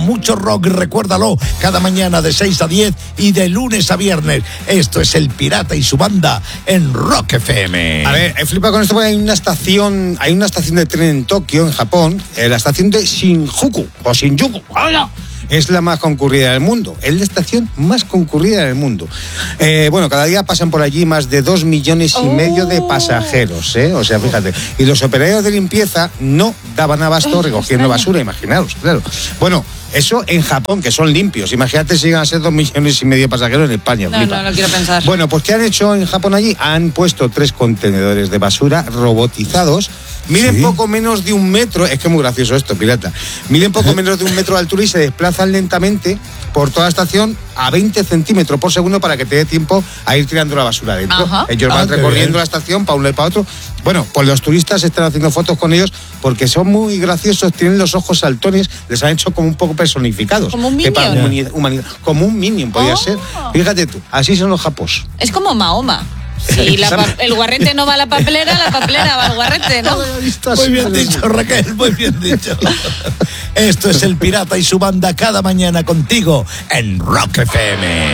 mucho rock, recuérdalo, cada mañana de 6 a 10 y de lunes a viernes. Esto es El Pirata y su banda en Rock FM. A ver, flipa con esto porque hay una estación de tren en Tokio, en Japón, la estación de Shinjuku, o Shinjuku. ¡Hola! Es la más concurrida del mundo. Es la estación más concurrida del mundo. Bueno, cada día pasan por allí más de 2,5 millones de pasajeros, ¿eh? O sea, fíjate. Y los operarios de limpieza no daban abasto recogiendo basura, imaginaos, claro. Bueno, eso en Japón, que son limpios. Imagínate si llegan a ser 2,5 millones de pasajeros en España. No quiero pensar. Bueno, pues ¿qué han hecho en Japón allí? Han puesto 3 contenedores de basura robotizados. Miden poco menos de 1 metro, es que es muy gracioso esto, pirata. Miden poco menos de 1 metro de altura y se desplazan lentamente por toda la estación a 20 centímetros por segundo para que te dé tiempo a ir tirando la basura adentro. Ajá. Ellos van recorriendo la estación para un lado y para otro. Bueno, pues los turistas están haciendo fotos con ellos porque son muy graciosos, tienen los ojos saltones, les han hecho como un poco personificados. Como un minion. Como un minion podría ser. Fíjate tú, así son los japos. Es como Mahoma. Si el guarrete no va a la papelera va al guarrete, ¿no? Muy bien dicho, Raquel, muy bien dicho. Esto es El Pirata y su banda cada mañana contigo en Rock FM.